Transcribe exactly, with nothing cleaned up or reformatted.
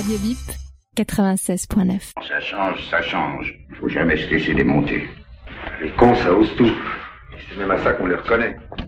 Radio V I P quatre-vingt-seize point neuf. Ça change, ça change. Faut jamais se laisser démonter. Les cons, ça ose tout. C'est même à ça qu'on les reconnaît.